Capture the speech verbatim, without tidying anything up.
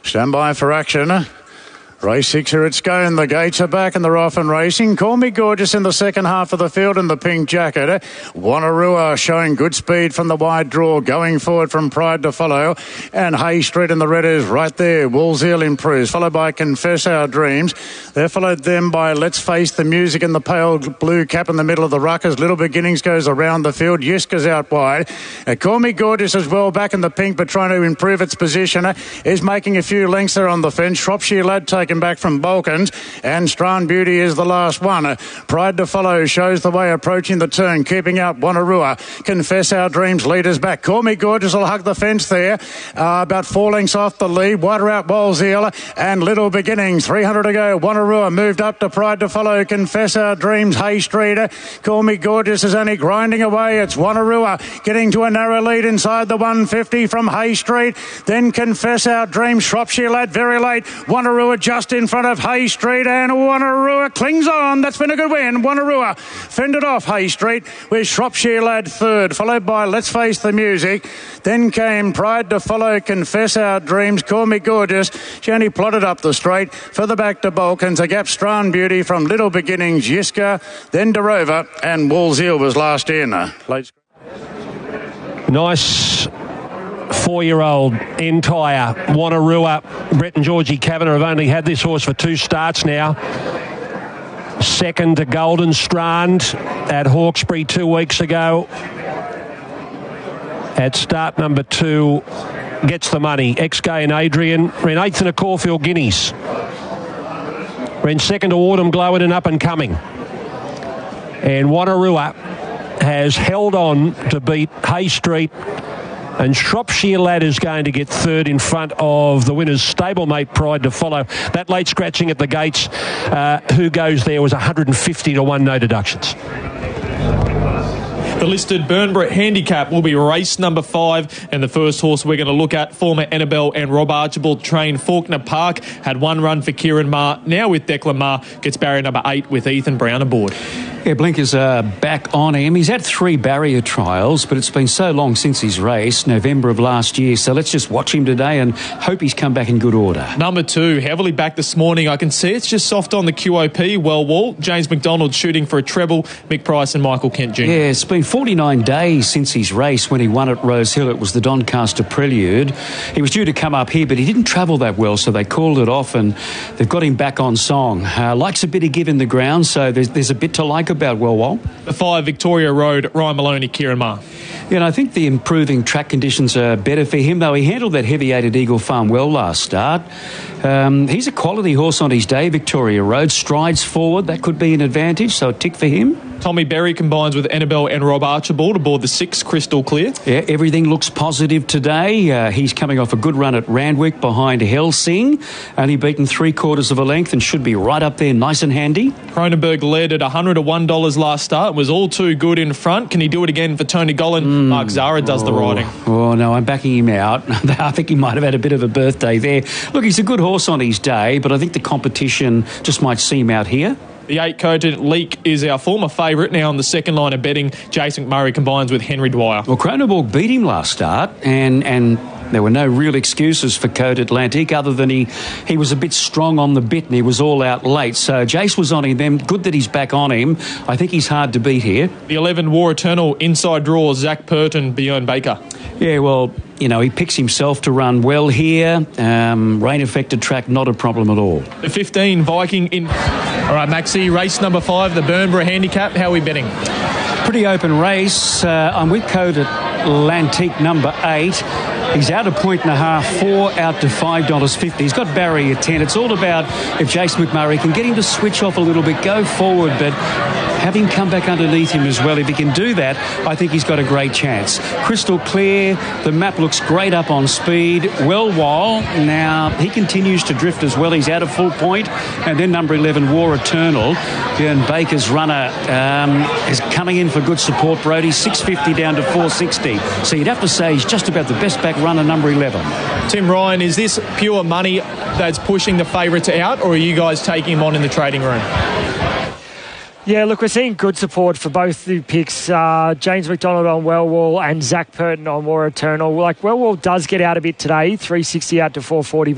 Stand by for action. Race six, here it's going. The gates are back and they're off and racing. Call Me Gorgeous in the second half of the field in the pink jacket. Wanneroo showing good speed from the wide draw, going forward from Pride to Follow. And Hay Street in the red is right there. Woolseel improves, followed by Confess Our Dreams. They're followed then by Let's Face the Music in the pale blue cap in the middle of the ruckers. Little Beginnings goes around the field. Yiska's out wide. Uh, Call Me Gorgeous as well back in the pink, but trying to improve its position. Uh, is making a few lengths there on the fence. Shropshire Lad taken back from Balkans, and Strand Beauty is the last one. Uh, Pride to Follow shows the way approaching the turn, keeping out Wanneroo. Confess Our Dreams leaders back. Call Me Gorgeous will hug the fence there, uh, about four lengths off the lead. Wider out Woolseel and Little Beginnings. three hundred to go. Wanneroo moved up to Pride to Follow. Confess Our Dreams. Hay Street. Uh, Call Me Gorgeous is only grinding away. It's Wanneroo getting to a narrow lead inside the one fifty from Hay Street. Then Confess Our Dreams. Shropshire Lad very late. Wanneroo just in front of Hay Street, and Wanneroo clings on. That's been a good win. Wanneroo fended off Hay Street with Shropshire Lad third, followed by Let's Face the Music. Then came Pride to Follow, Confess Our Dreams, Call Me Gorgeous. She only plodded up the straight. Further back to Balkans, a gap Strand Beauty from Little Beginnings, Yiska, then Derova, and Woolseel was last in. Late. Nice four-year-old Entire Wanneroo. Brett and Georgie Kavanagh have only had this horse for two starts now. Second to Golden Strand at Hawkesbury two weeks ago. At start number two, gets the money. X-Gay and Adrian ran eighth in a Caulfield Guineas. Ran second to Autumn Glow in an up and coming. And Wanneroo has held on to beat Hay Street. And Shropshire Lad is going to get third in front of the winner's stablemate Pride to Follow. That late scratching at the gates, uh, who goes there was one hundred fifty to one, no deductions. The listed Burnborough handicap will be race number five, and the first horse we're going to look at, former Annabelle and Rob Archibald trained Faulkner Park, had one run for Kieran Maher. Now with Declan Maher, gets barrier number eight with Ethan Brown aboard. Yeah, Blinker's uh, back on him. He's had three barrier trials, but it's been so long since his race, November of last year. So let's just watch him today and hope he's come back in good order. Number two, heavily back this morning. I can see it's just soft on the Q O P. Well, Wall, James McDonald shooting for a treble. Mick Price and Michael Kent Junior Yeah, it's been forty-nine days since his race when he won at Rose Hill. It was the Doncaster Prelude. He was due to come up here, but he didn't travel that well, so they called it off, and they've got him back on song. Uh, likes a bit of give in the ground, so there's, there's a bit to like about Wellwall. The five, Victoria Road, Ryan Maloney, Kieran Maher. Yeah, and I think the improving track conditions are better for him, though. He handled that heavy-eighted Eagle Farm well last start. Um, he's a quality horse on his day, Victoria Road. Strides forward, that could be an advantage, so a tick for him. Tommy Berry combines with Annabelle and Rob Archibald aboard the six, Crystal Clear. Yeah, everything looks positive today. Uh, he's coming off a good run at Randwick behind Helsing. Only beaten three quarters of a length and should be right up there, nice and handy. Cronenberg led at one hundred to one dollars last start. Was all too good in front. Can he do it again for Tony Gollan? Mm. Mark Zara does oh. the riding. Oh, no, I'm backing him out. I think he might have had a bit of a birthday there. Look, he's a good horse on his day, but I think the competition just might see him out here. The eight Cogent Leak is our former favourite. Now on the second line of betting, Jason McMurray combines with Henry Dwyer. Well, Cronenberg beat him last start, and and there were no real excuses for Code Atlantic other than he, he was a bit strong on the bit and he was all out late. So Jace was on him then. Good that he's back on him. I think he's hard to beat here. The eleven War Eternal inside draw, Zach Purton, Bjorn Baker. Yeah, well, you know, he picks himself to run well here. Um, rain-affected track, not a problem at all. The fifteen Viking in... All right, Maxie, race number five, the Burnborough handicap. How are we betting? Pretty open race. Uh, I'm with Code Atlantic number eight. He's out a point and a half, four out to five dollars fifty. He's got barrier ten. It's all about if Jason McMurray can get him to switch off a little bit, go forward, but have him come back underneath him as well. If he can do that, I think he's got a great chance. Crystal Clear, the map looks great up on speed. Wellwall, now he continues to drift as well. He's out of full point. And then number eleven, War Eternal. Bjorn Baker's runner um, is coming in for good support, Brody. six fifty down to four sixty. So you'd have to say he's just about the best back runner, number eleven. Tim Ryan, is this pure money that's pushing the favourites out, or are you guys taking him on in the trading room? Yeah, look, we're seeing good support for both the picks. Uh, James McDonald on Wellwall and Zach Purton on War Eternal. Like, Wellwall does get out a bit today, three sixty out to four forty.